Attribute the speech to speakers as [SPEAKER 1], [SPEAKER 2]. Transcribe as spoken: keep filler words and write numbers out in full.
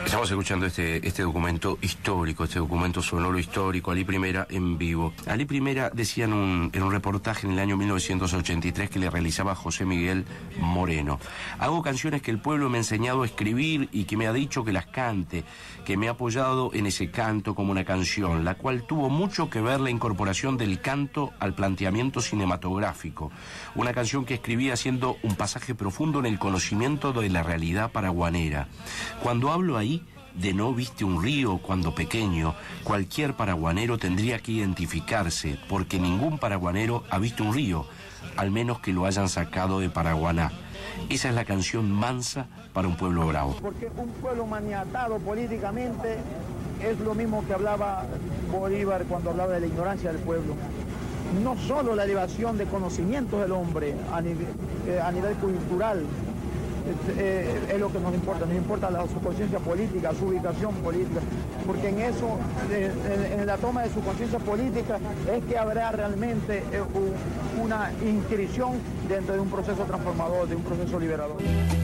[SPEAKER 1] Estamos escuchando este, este documento histórico, este documento sonoro histórico, Alí Primera en vivo. Alí Primera decía en un, en un reportaje en el año mil novecientos ochenta y tres que le realizaba José Miguel Moreno: hago canciones que el pueblo me ha enseñado a escribir y que me ha dicho que las cante, que me ha apoyado en ese canto como una canción, la cual tuvo mucho que ver la incorporación del canto al planteamiento cinematográfico. Una canción que escribí haciendo un pasaje profundo en el conocimiento de la realidad paraguanera. Cuando hablo ahí de no viste un río cuando pequeño, cualquier paraguanero tendría que identificarse, porque ningún paraguanero ha visto un río, al menos que lo hayan sacado de Paraguaná. Esa es la canción mansa para un pueblo bravo.
[SPEAKER 2] Porque un pueblo maniatado políticamente es lo mismo que hablaba Bolívar cuando hablaba de la ignorancia del pueblo. No solo la elevación de conocimientos del hombre a nivel, eh, a nivel cultural, Eh, es lo que nos importa, nos importa la, su conciencia política, su ubicación política, porque en eso, eh, en, en la toma de su conciencia política, es que habrá realmente eh, un, una inscripción dentro de un proceso transformador, de un proceso liberador.